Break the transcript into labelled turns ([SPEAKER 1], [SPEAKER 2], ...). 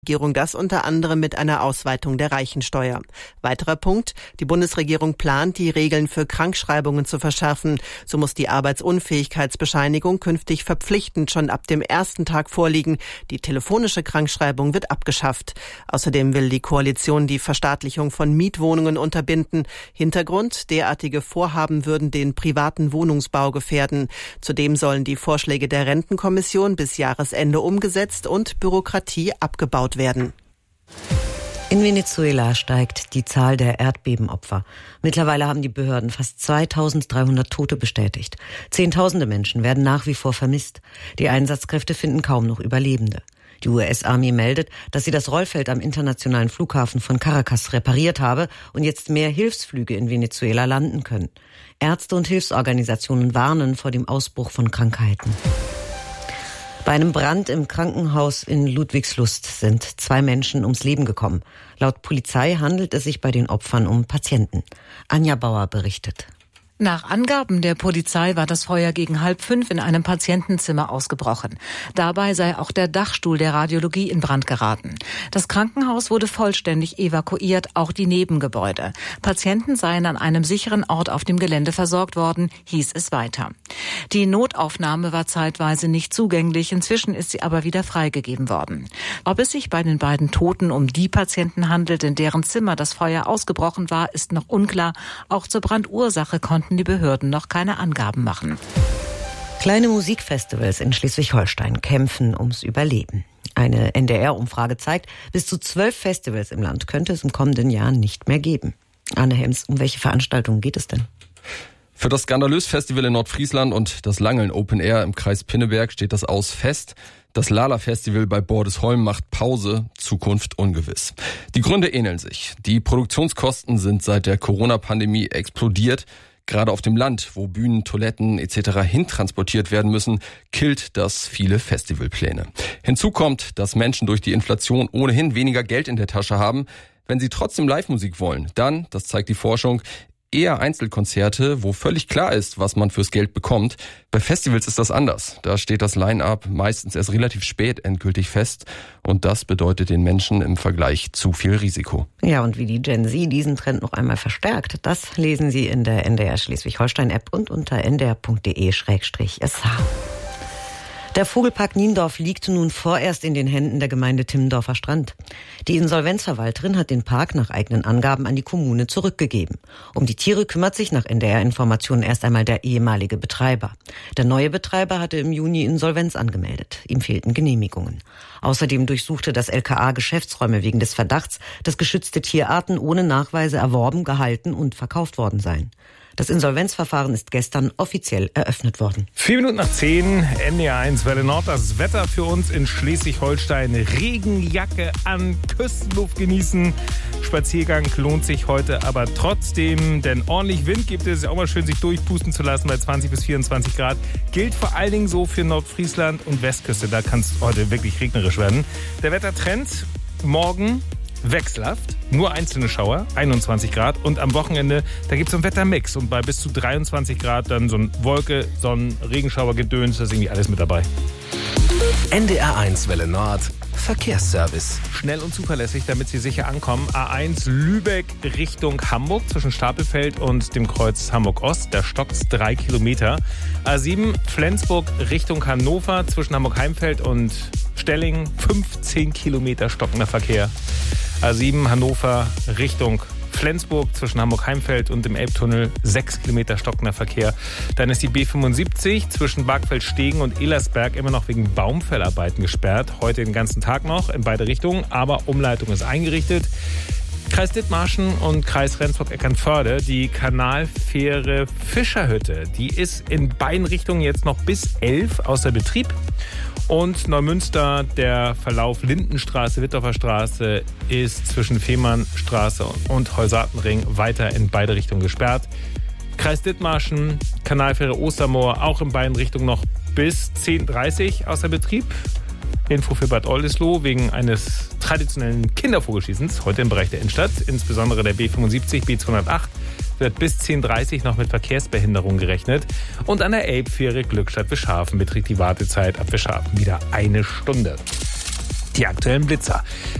[SPEAKER 1] Regierung das unter anderem mit einer Ausweitung der Reichensteuer. Weiterer Punkt: Die Bundesregierung plant, die Regeln für Krankschreibungen zu verschärfen. So muss die Arbeitsunfähigkeitsbescheinigung künftig verpflichtend schon ab dem ersten Tag vorliegen. Die telefonische Krankschreibung wird abgeschafft. Außerdem will die Koalition die Verstaatlichung von Mietwohnungen unterbinden. Hintergrund: derartige Vorhaben würden den privaten Wohnungsbau gefährden. Zudem sollen die Vorschläge der Rentenkommission bis Jahresende umgesetzt und Bürokratie abgebaut werden.
[SPEAKER 2] In Venezuela steigt die Zahl der Erdbebenopfer. Mittlerweile haben die Behörden fast 2300 Tote bestätigt. Zehntausende Menschen werden nach wie vor vermisst. Die Einsatzkräfte finden kaum noch Überlebende. Die US-Armee meldet, dass sie das Rollfeld am internationalen Flughafen von Caracas repariert habe und jetzt mehr Hilfsflüge in Venezuela landen können. Ärzte und Hilfsorganisationen warnen vor dem Ausbruch von Krankheiten. Bei einem Brand im Krankenhaus in Ludwigslust sind 2 Menschen ums Leben gekommen. Laut Polizei handelt es sich bei den Opfern um Patienten. Anja Bauer berichtet.
[SPEAKER 3] Nach Angaben der Polizei war das Feuer gegen 4:30 in einem Patientenzimmer ausgebrochen. Dabei sei auch der Dachstuhl der Radiologie in Brand geraten. Das Krankenhaus wurde vollständig evakuiert, auch die Nebengebäude. Patienten seien an einem sicheren Ort auf dem Gelände versorgt worden, hieß es weiter. Die Notaufnahme war zeitweise nicht zugänglich, inzwischen ist sie aber wieder freigegeben worden. Ob es sich bei den beiden Toten um die Patienten handelt, in deren Zimmer das Feuer ausgebrochen war, ist noch unklar. Auch zur Brandursache konnten die Behörden noch keine Angaben machen.
[SPEAKER 2] Kleine Musikfestivals in Schleswig-Holstein kämpfen ums Überleben. Eine NDR-Umfrage zeigt, bis zu 12 Festivals im Land könnte es im kommenden Jahr nicht mehr geben. Anne Helms, um welche Veranstaltungen geht es denn?
[SPEAKER 4] Für das Skandalös-Festival in Nordfriesland und das Langeln Open Air im Kreis Pinneberg steht das Aus fest. Das Lala-Festival bei Bordesholm macht Pause, Zukunft ungewiss. Die Gründe ähneln sich. Die Produktionskosten sind seit der Corona-Pandemie explodiert. Gerade auf dem Land, wo Bühnen, Toiletten etc. hintransportiert werden müssen, killt das viele Festivalpläne. Hinzu kommt, dass Menschen durch die Inflation ohnehin weniger Geld in der Tasche haben. Wenn sie trotzdem Live-Musik wollen, dann, das zeigt die Forschung, eher Einzelkonzerte, wo völlig klar ist, was man fürs Geld bekommt. Bei Festivals ist das anders. Da steht das Line-Up meistens erst relativ spät endgültig fest. Und das bedeutet den Menschen im Vergleich zu viel Risiko.
[SPEAKER 2] Ja, und wie die Gen Z diesen Trend noch einmal verstärkt, das lesen Sie in der NDR Schleswig-Holstein-App und unter ndr.de/sh. Der Vogelpark Niendorf liegt nun vorerst in den Händen der Gemeinde Timmendorfer Strand. Die Insolvenzverwalterin hat den Park nach eigenen Angaben an die Kommune zurückgegeben. Um die Tiere kümmert sich nach NDR-Informationen erst einmal der ehemalige Betreiber. Der neue Betreiber hatte im Juni Insolvenz angemeldet. Ihm fehlten Genehmigungen. Außerdem durchsuchte das LKA Geschäftsräume wegen des Verdachts, dass geschützte Tierarten ohne Nachweise erworben, gehalten und verkauft worden seien. Das Insolvenzverfahren ist gestern offiziell eröffnet worden.
[SPEAKER 5] 10:04, NDR1 Welle Nord. Das Wetter für uns in Schleswig-Holstein. Regenjacke an, Küstenluft genießen. Spaziergang lohnt sich heute aber trotzdem, denn ordentlich Wind gibt es. Ist auch mal schön, sich durchpusten zu lassen bei 20 bis 24 Grad. Gilt vor allen Dingen so für Nordfriesland und Westküste. Da kann es heute wirklich regnerisch werden. Der Wettertrend morgen wechselhaft, nur einzelne Schauer, 21 Grad. Und am Wochenende, da gibt es so einen Wettermix. Und bei bis zu 23 Grad dann so ein Wolke, Sonnen, Regenschauer-Gedöns, da ist irgendwie alles mit dabei.
[SPEAKER 6] NDR1 Welle Nord, Verkehrsservice.
[SPEAKER 5] Schnell und zuverlässig, damit Sie sicher ankommen. A1 Lübeck Richtung Hamburg, zwischen Stapelfeld und dem Kreuz Hamburg-Ost. Da stockt's 3 Kilometer. A7 Flensburg Richtung Hannover, zwischen Hamburg-Heimfeld und Stellingen. 15 Kilometer stockender Verkehr. A7 Hannover Richtung Flensburg, zwischen Hamburg-Heimfeld und dem Elbtunnel 6 Kilometer stockender Verkehr. Dann ist die B75 zwischen Bargfeld-Stegen und Ehlersberg immer noch wegen Baumfellarbeiten gesperrt. Heute den ganzen Tag noch in beide Richtungen, aber Umleitung ist eingerichtet. Kreis Dithmarschen und Kreis Rendsburg-Eckernförde, die Kanalfähre Fischerhütte, die ist in beiden Richtungen jetzt noch bis 11 außer Betrieb. Und Neumünster, der Verlauf Lindenstraße, Wittdorfer Straße ist zwischen Fehmarnstraße und Heusartenring weiter in beide Richtungen gesperrt. Kreis Dithmarschen, Kanalfähre Ostermoor, auch in beiden Richtungen noch bis 10:30 außer Betrieb. Info für Bad Oldesloe wegen eines traditionellen Kindervogelschießens, heute im Bereich der Innenstadt, insbesondere der B75, B208, wird bis 10:30 noch mit Verkehrsbehinderung gerechnet. Und an der Elbfähre Glückstadt-Wischhafen beträgt die Wartezeit ab Wischhafen wieder 1 Stunde. Die aktuellen Blitzer.